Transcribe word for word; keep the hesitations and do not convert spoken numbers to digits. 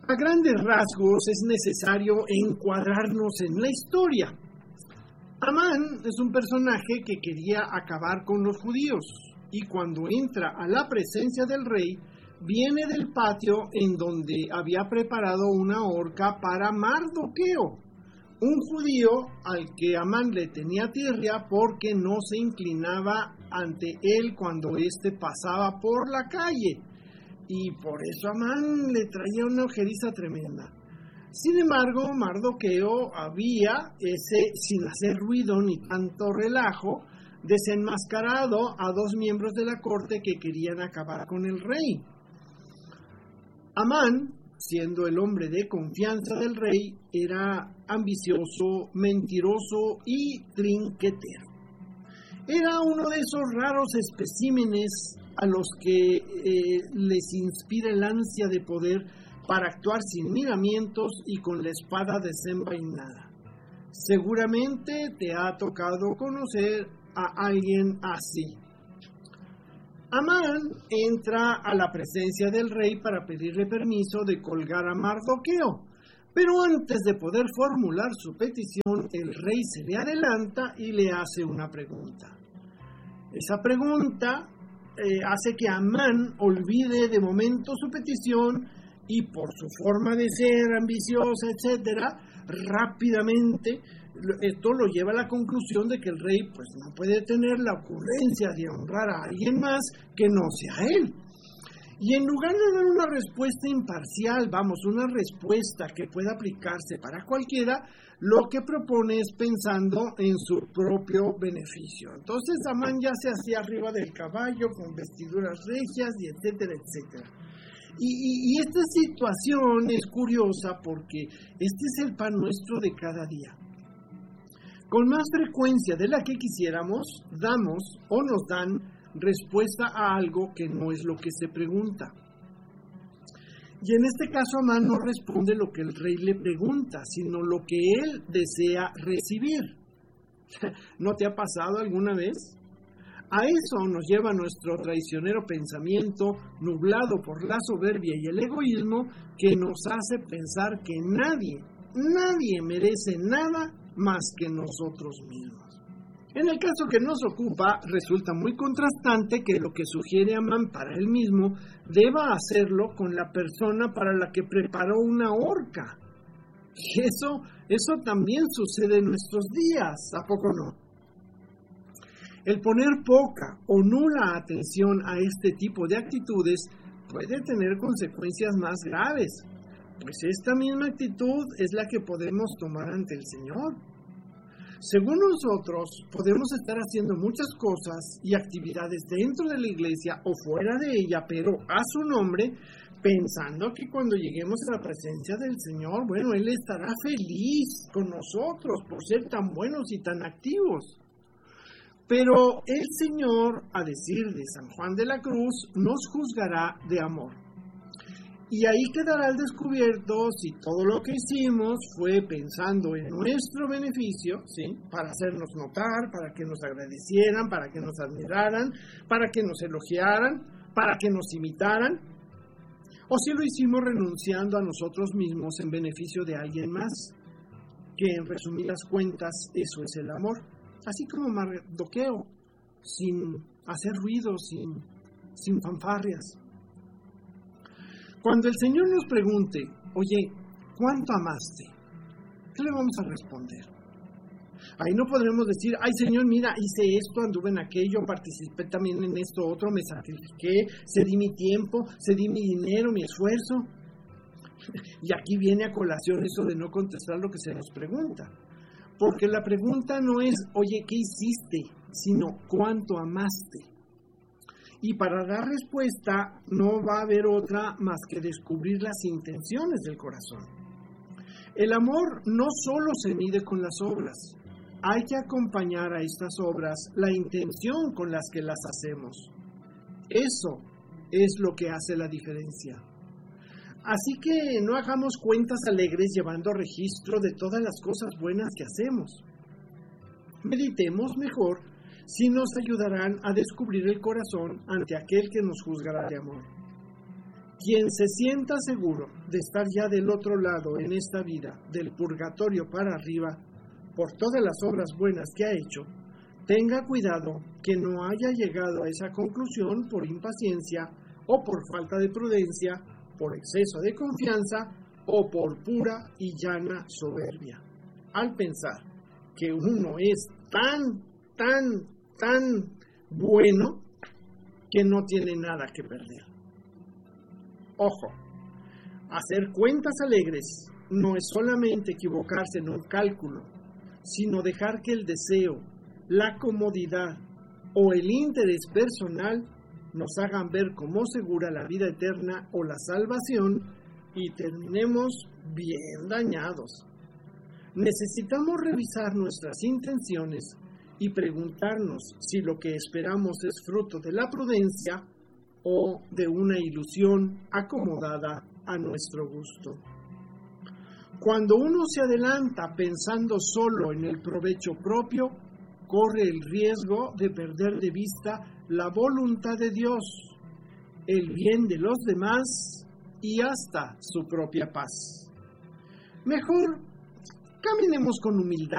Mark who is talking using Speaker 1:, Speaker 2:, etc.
Speaker 1: A grandes rasgos es necesario encuadrarnos en la historia. Amán es un personaje que quería acabar con los judíos y cuando entra a la presencia del rey, viene del patio en donde había preparado una horca para Mardoqueo, un judío al que Amán le tenía tirria porque no se inclinaba ante él cuando éste pasaba por la calle. Y por eso Amán le traía una ojeriza tremenda. Sin embargo, Mardoqueo había, ese, sin hacer ruido ni tanto relajo, desenmascarado a dos miembros de la corte que querían acabar con el rey. Amán, siendo el hombre de confianza del rey, era ambicioso, mentiroso y trinquetero. Era uno de esos raros especímenes a los que eh, les inspira el ansia de poder para actuar sin miramientos y con la espada desenvainada. Seguramente te ha tocado conocer a alguien así. Amán entra a la presencia del rey para pedirle permiso de colgar a Mardoqueo, pero antes de poder formular su petición, el rey se le adelanta y le hace una pregunta. Esa pregunta eh, hace que Amán olvide de momento su petición y por su forma de ser ambiciosa, etcétera, rápidamente esto lo lleva a la conclusión de que el rey pues no puede tener la ocurrencia de honrar a alguien más que no sea él. Y en lugar de dar una respuesta imparcial, vamos, una respuesta que pueda aplicarse para cualquiera, lo que propone es pensando en su propio beneficio. Entonces Amán ya se hacía arriba del caballo con vestiduras regias y etcétera, etcétera. Y, y, y esta situación es curiosa porque este es el pan nuestro de cada día. Con más frecuencia de la que quisiéramos, damos o nos dan respuesta a algo que no es lo que se pregunta. Y en este caso Amán no responde lo que el rey le pregunta, sino lo que él desea recibir. ¿No te ha pasado alguna vez? A eso nos lleva nuestro traicionero pensamiento, nublado por la soberbia y el egoísmo, que nos hace pensar que nadie, nadie merece nada más que nosotros mismos. En el caso que nos ocupa, resulta muy contrastante que lo que sugiere Amán para él mismo deba hacerlo con la persona para la que preparó una horca. Y eso, eso también sucede en nuestros días, ¿a poco no? El poner poca o nula atención a este tipo de actitudes puede tener consecuencias más graves, pues esta misma actitud es la que podemos tomar ante el Señor. Según nosotros, podemos estar haciendo muchas cosas y actividades dentro de la iglesia o fuera de ella, pero a su nombre, pensando que cuando lleguemos a la presencia del Señor, bueno, Él estará feliz con nosotros por ser tan buenos y tan activos. Pero el Señor, a decir de San Juan de la Cruz, nos juzgará de amor. Y ahí quedará al descubierto si todo lo que hicimos fue pensando en nuestro beneficio, ¿sí? Para hacernos notar, para que nos agradecieran, para que nos admiraran, para que nos elogiaran, para que nos imitaran, o si lo hicimos renunciando a nosotros mismos en beneficio de alguien más, que en resumidas cuentas eso es el amor. Así como Mardoqueo, sin hacer ruido, sin, sin fanfarrias. Cuando el Señor nos pregunte, oye, ¿cuánto amaste? ¿Qué le vamos a responder? Ahí no podremos decir, ay Señor, mira, hice esto, anduve en aquello, participé también en esto otro, me sacrifiqué, cedí mi tiempo, cedí mi dinero, mi esfuerzo. Y aquí viene a colación eso de no contestar lo que se nos pregunta. Porque la pregunta no es, oye, ¿qué hiciste? Sino, ¿cuánto amaste? Y para dar respuesta no va a haber otra más que descubrir las intenciones del corazón. El amor no solo se mide con las obras, hay que acompañar a estas obras la intención con las que las hacemos. Eso es lo que hace la diferencia. Así que no hagamos cuentas alegres llevando registro de todas las cosas buenas que hacemos. Meditemos mejor si nos ayudarán a descubrir el corazón ante aquel que nos juzgará de amor. Quien se sienta seguro de estar ya del otro lado en esta vida, del purgatorio para arriba, por todas las obras buenas que ha hecho, tenga cuidado que no haya llegado a esa conclusión por impaciencia o por falta de prudencia, por exceso de confianza o por pura y llana soberbia, al pensar que uno es tan, tan, tan bueno que no tiene nada que perder. Ojo, hacer cuentas alegres no es solamente equivocarse en un cálculo, sino dejar que el deseo, la comodidad o el interés personal nos hagan ver como segura la vida eterna o la salvación y terminemos bien dañados. Necesitamos revisar nuestras intenciones y preguntarnos si lo que esperamos es fruto de la prudencia o de una ilusión acomodada a nuestro gusto. Cuando uno se adelanta pensando solo en el provecho propio, corre el riesgo de perder de vista la voluntad de Dios, el bien de los demás y hasta su propia paz. Mejor caminemos con humildad